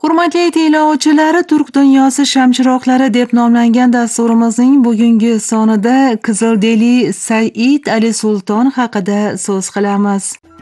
Hurmatli tinglovchilar, Turk dunyosi shamchiroqlari deb nomlangan dasturimizning bugungi sonida Qizildeli Said Ali Sulton haqida so'z qilamiz.